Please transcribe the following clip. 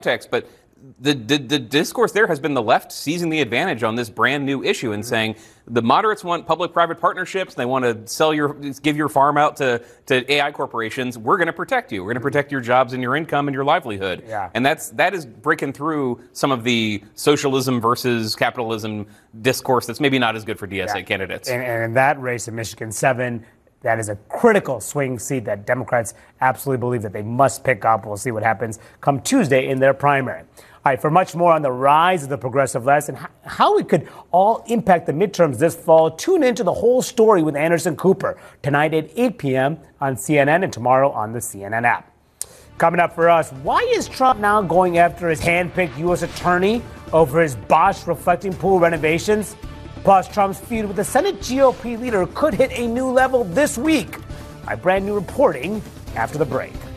context, but the discourse there has been the left seizing the advantage on this brand new issue and saying the moderates want public-private partnerships. They want to give your farm out to AI corporations. We're going to protect you. We're going to protect your jobs and your income and your livelihood. Yeah. And that is breaking through some of the socialism versus capitalism discourse that's maybe not as good for DSA candidates. And in that race in Michigan 7, that is a critical swing seat that Democrats absolutely believe that they must pick up. We'll see what happens come Tuesday in their primary. All right, for much more on the rise of the progressive left and how it could all impact the midterms this fall, tune into The Whole Story with Anderson Cooper tonight at 8 p.m. on CNN and tomorrow on the CNN app. Coming up for us, why is Trump now going after his hand-picked U.S. attorney over his botched reflecting pool renovations? Plus, Trump's feud with the Senate GOP leader could hit a new level this week. My brand new reporting after the break.